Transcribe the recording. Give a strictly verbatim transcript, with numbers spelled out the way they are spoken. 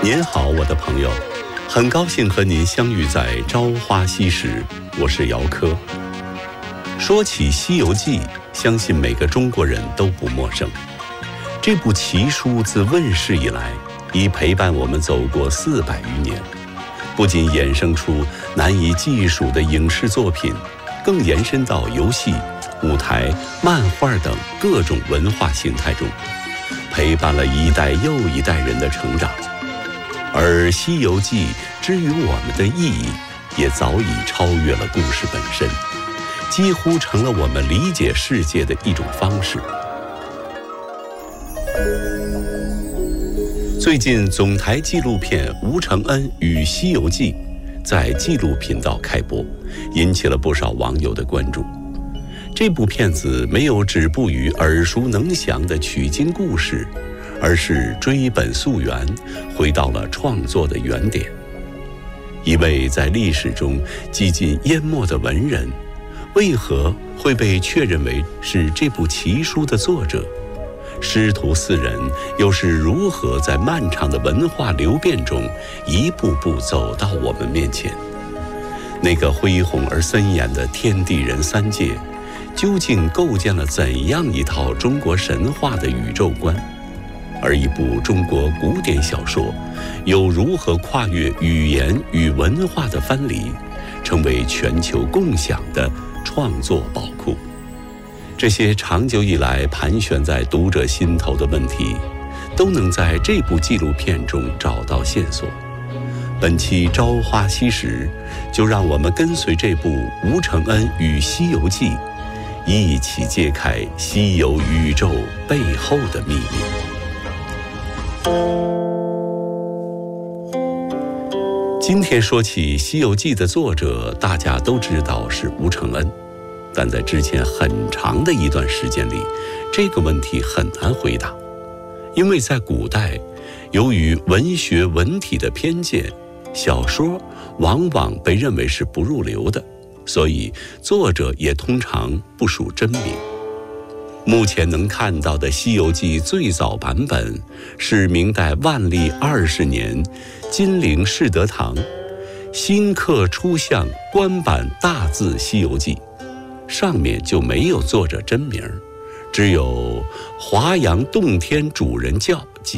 您好，我的朋友，很高兴和您相遇在《朝花夕拾》，我是姚科。说起《西游记》，相信每个中国人都不陌生。这部奇书自问世以来，已陪伴我们走过四百余年，不仅衍生出难以计数的影视作品，更延伸到游戏、舞台、漫画等各种文化形态中，陪伴了一代又一代人的成长。而《西游记》之于我们的意义，也早已超越了故事本身，几乎成了我们理解世界的一种方式。最近总台纪录片《吴承恩与西游记》在纪录频道开播，引起了不少网友的关注。这部片子没有止步于耳熟能详的取经故事，而是追本溯源，回到了创作的原点。一位在历史中几近淹没的文人，为何会被确认为是这部奇书的作者？师徒四人又是如何在漫长的文化流变中一步步走到我们面前？那个恢宏而森严的天地人三界，究竟构建了怎样一套中国神话的宇宙观？而一部中国古典小说，又如何跨越语言与文化的藩篱，成为全球共享的创作宝库？这些长久以来盘旋在读者心头的问题，都能在这部纪录片中找到线索。本期《朝花夕拾》，就让我们跟随这部《吴承恩与西游记》，一起揭开西游宇宙背后的秘密。今天说起《西游记》的作者，大家都知道是吴承恩，但在之前很长的一段时间里，这个问题很难回答。因为在古代，由于文学文体的偏见，小说往往被认为是不入流的，所以作者也通常不属真名。目前能看到的《西游记》最早版本是明代万历二十年金陵世德堂新刻初象官版大字《西游记》，上面就没有作者真名，只有华阳洞天主人教记。